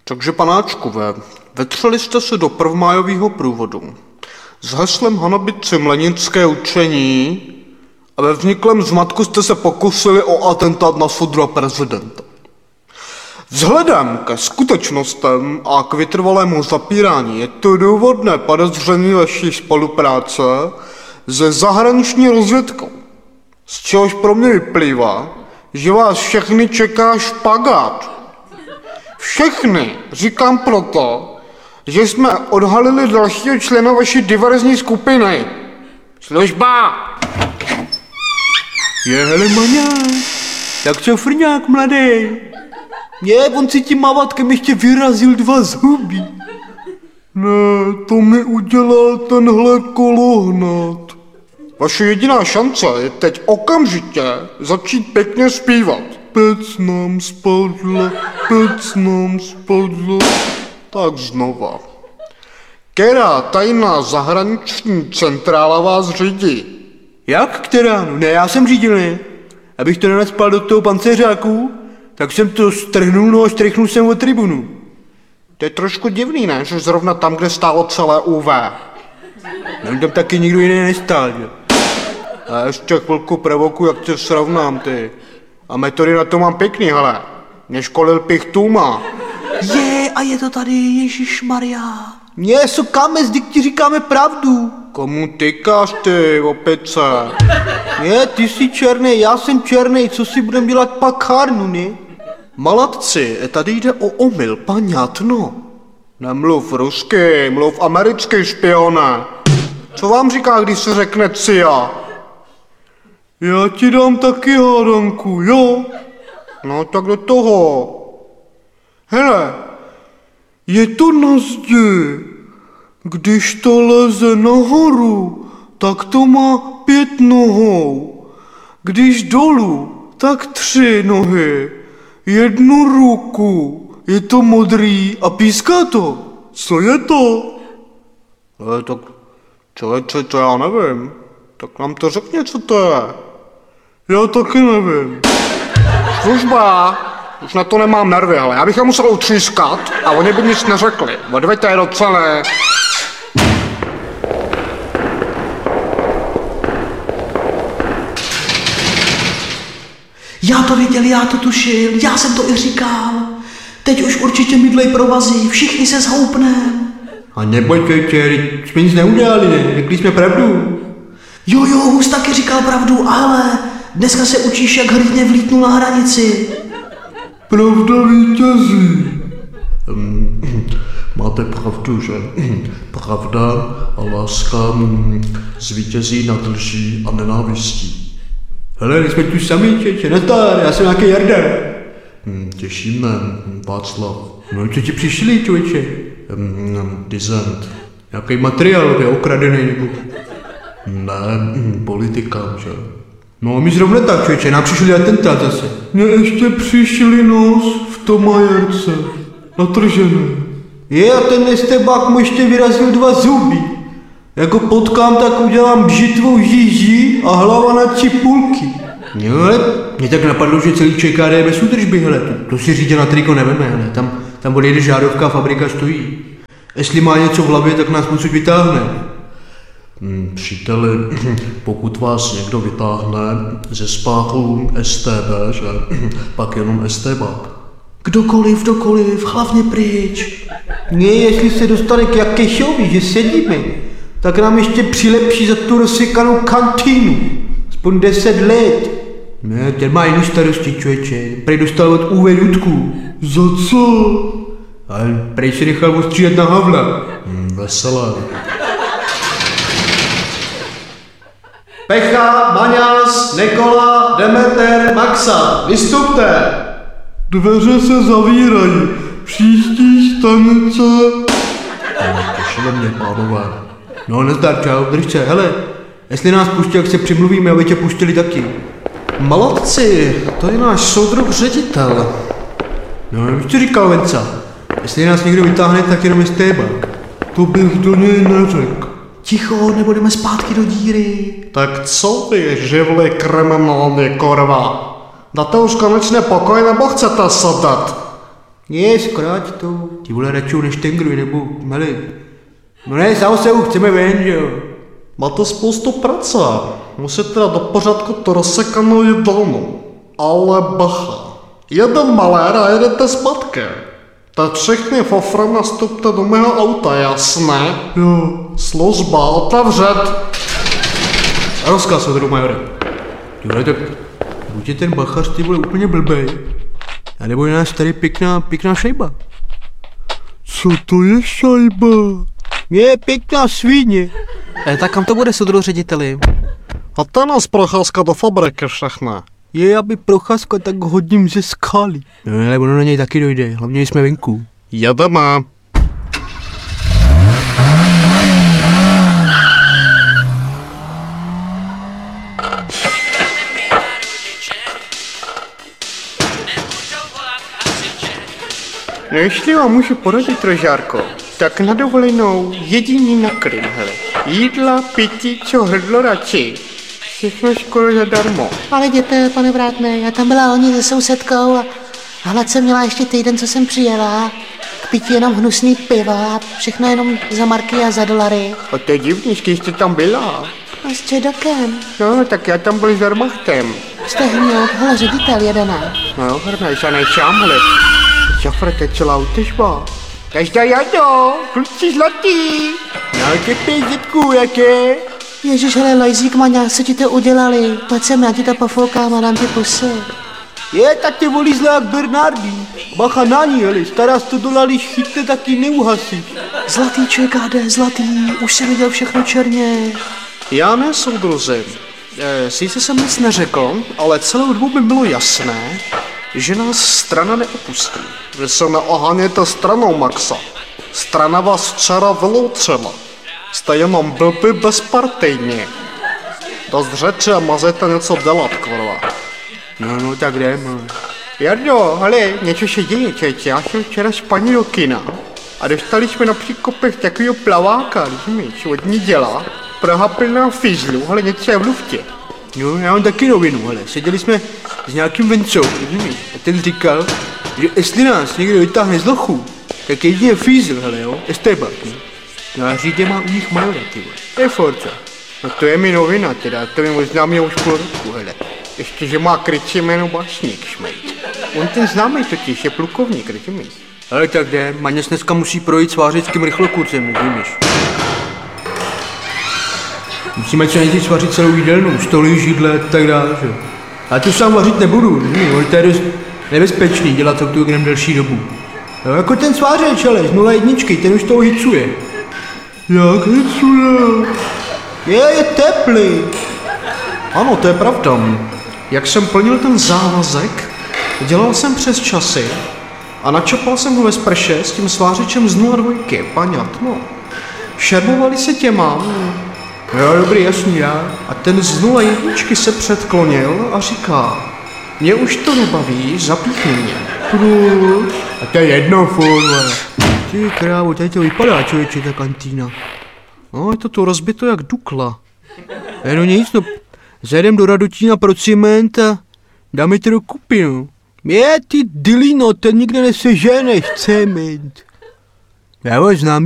Takže panáčkové, vetřeli jste se do prvmájového průvodu s heslem hanobit si mlenické učení a ve vzniklém zmatku jste se pokusili o atentát na soudruha prezidenta. Vzhledem ke skutečnostem a k vytrvalému zapírání je to důvodné podezření vaší spolupráce se zahraniční rozvědkou, z čehož pro mě vyplývá, že vás všechny čeká špagát. Všechny říkám proto, že jsme odhalili dalšího člena vaší diverzní skupiny. Služba! Hele maňák, tak co frňák mladý? On si tím mávatkem ještě vyrazil 2 zuby. Ne, to mi udělal tenhle kolohnat. Vaše jediná šance je teď okamžitě začít pěkně zpívat. Pec nám spadla, pec nám spadla. Tak znova. Která tajná zahraniční centrála vás řídí? Jak která? No ne, já jsem řídil, ne? Abych to nenacpal do toho pancéřáku, tak jsem to strhnul, no a štrichnul jsem o tribunu. To je trošku divný, ne? Že zrovna tam, kde stálo celé UV. No tam taky nikdo jiný nestál, že? A ještě chvilku provoku, jak tě srovnám, ty. A metody na to mám pěkný, hele. Mě školil Pichtůma. A je to tady, Ježišmarja. Sokáme, zdyk ti říkáme pravdu. Komu tykáš ty, opice? Ty jsi černý, já jsem černý, co si budem dělat pakárnu, ne? Malatci, tady jde o omyl, paňatno. Nemluv rusky, mluv americký, špione. Co vám říká, když se řekne CIA? Já ti dám taky hádanku, jo? No tak do toho. Hele, je to na zdi. Když to leze nahoru, tak to má 5 nohou. Když dolů, tak 3 nohy. 1 ruku. Je to modrý a píská to. Co je to? Tak člověče, to já nevím. Tak nám to řekni, co to je. Já taky nevím. Služba. Už na to nemám nervy, ale já bych je musel utřískat a oni by nic neřekli. Odveďte je do celé. Já to věděl, já to tušil, já jsem to i říkal. Teď už určitě mydlej provazy, všichni se zhoupnem. A nebojte, jsme nic neudělali, ne? Řekli jsme pravdu. Jo, Hus taky říkal pravdu, ale dneska se učíš, jak hrdně vlítnul na hranici. Pravda vítězí. Máte pravdu, že? Pravda a láska zvítězí nad lží a nenávistí. Hele, jsme tu sami, čeče, nazdar, já jsem nějaký Jarda. Těšíme, Václav. No, co ti přišli, člověče? Dizent. Nějaký materiál, je okradený, nebo? Ne, politikám, že? No, my zrovna tak, člověče, nám přišli atentát zase. Mně ještě přišli nos v tom majerce. Natržený. A ten estebák mu ještě vyrazil 2 zuby. Jako potkám, tak udělám bžitvou žíží a hlava na 3 půlky. Jo, ale mě tak napadlo, že celý ČKD je bez údržby, hele. To si řídě na triko neveme, hele. Tam odjede žárovka a fabrika stojí. Jestli má něco v hlavě, tak nás odsud vytáhne. Příteli, pokud vás někdo vytáhne ze spáchu STB, že? Pak jenom STBák. Kdokoliv, hlavně pryč. Jestli se dostane k Jakešovi, že sedíme, tak nám ještě přilepší za tu rozsekanou kantýnu. Aspoň 10 let. Ne, ten má jiný starosti, člověče. Prej dostal od UV Dudku. Za co? Ale prej se nechal ostříhat na Havla. Veselé. Pecha, Maňas, Nikola, Demeter, Maxa, vystupte! Dveře se zavírají. Příští stanice. Těšilo mě, pánové. No, nazdar, čau, drž se, hele. Jestli nás pustí, jak se přimluvíme, aby tě pustili taky. Malatci, to je náš soudruh ředitel. No, víš, co říkal Venca? Jestli nás někdo vytáhne, tak jenom stébák. To bych do něj neřekl. Ticho, nebo jdeme zpátky do díry. Tak co vy, živli kriminální korva? Dáte už konečně pokoj, nebo chcete sedat? Je, zkrát to. Ty vole radši neštengruj, nebo, hele. No ne, zase už chceme ven, že jo. Máte spoustu práce. Musíte dát do pořádku to rozsekanou jídelnu. Ale bacha. Jeden malér a jedete zpátky. Tak všichni fofrem nastupte do mého auta, jasné? Jo. Služba otevřet. Rozkaz od Romajora. Ty vole, tak buď je ten bachař, ty vole, úplně blbej. A nebo je nás tady pěkná šajba. Co to je šajba? Je pěkná svíně. Tak kam to bude, soudru řediteli? A to nás procházka do fabriky všechna. Je, aby procházka, tak hodím ze skály. No ale ono na něj taky dojde, hlavně jsme venku. Jedeme. No jestli vám můžu poradit, Rožárko, tak na dovolenou jediný na Krym, hele. Jídla, pití, co hrdlo radši. Všechno skoro zadarmo. Ale jděte, pane vrátné, já tam byla loni se sousedkou a hlad jsem měla ještě týden, co jsem přijela. K pití jenom hnusný piva, všechno jenom za marky a za dolary. A to je divný, když jste tam byla. A s čedokem. No, tak já tam byl s Wehrmachtem. Jste hňout, hele, ředitel jedená. No jo, hrnej se nejsám, hele. Šafre, to je celá útežba. Každá jado, kluci zlatý. No, ty pězitku, jaké? Ježíš, hele, Lojzík, Maňa, co ti to udělali? Pojď sem, já ti to pofoukám a dám ti pusy. Je, tak tě volí zle jak Bernardín. Bacha na ní, hele, stará $100, když chytne, taky neuhasíš. Zlatý čekáde, zlatý, už jsem viděl všechno černě. Já ne, soudruzi. Sice jsem nic neřekl, ale celou dobu by bylo jasné, že nás strana neopustí. Vy se neoháněte stranou, Maxa. Strana vás včera vyloučila. Jste jenom blbý bezpartejní. Dost řeči a mazejte něco dělat, kurva. No, tak jdeme. Jardo, hele, něco se děje, čeče. Já jsem včera s paní do kina a dostali jsme na příkopech takovýho plaváka, rozumíš, od ní dělá. Prohapil nám fízlu, hele, něco je v luftě. No, já mám taky novinu, hele, seděli jsme s nějakým vencou, rozumíš? A ten říkal, že jestli nás někdo vytáhne z lochu, tak jedině fízl, hele jo, estébak, no. No a řídě má u nich majora, ty vole. Je Forza. No to je mi novina teda, to mi možná mě už půl roku, hele. Ještě, že má krycí jméno Básník, šmejt. On ten známý totiž je plukovník, rozumíš? Ale tak jde, Maněs dneska musí projít s vářickým rychlokurcem, rozumíš? Musíme co nejdřív vařit celou jídelnu, stoly, židle a tak dále, že? Já to sám vařit nebudu, rozumíš? To je dost nebezpečný dělat to tu delší dobu. Jo, jako ten svářeč, ale z 0,1, ten už toho hicuje. Jak hecuje? Je teplý. Ano, to je pravda. Jak jsem plnil ten závazek, dělal jsem přes časy a načapal jsem ho ve sprše s tím svářečem z 0,2, paňat, no. Šermovali se těma. Jo, dobrý, jasný, já. A ten z 0,1 se předklonil a říká, mě už to nebaví, zapíchni mě. Proč? A to je jedno, furt, ty krávo, tady to vypadá, člověče, ta kantýna. No, je to tu rozbito jak Dukla. No nic, no, zajdem do Radotína pro cement a dáme to do kupy, no. Je, ty dilino, ten nikde neseženeš, cement. Já ho znám.